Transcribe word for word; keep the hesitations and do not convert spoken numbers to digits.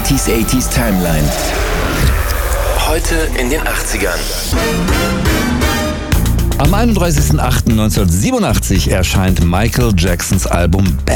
neunziger achtziger Timeline. Heute in den achtzigern. Am einunddreißigsten achten neunzehnhundertsiebenundachtzig erscheint Michael Jacksons Album Bad.